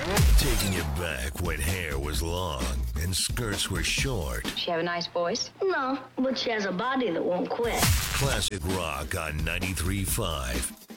Taking it back when hair was long and skirts were short. She have a nice voice? No, but she has a body that won't quit. Classic rock on 93.5.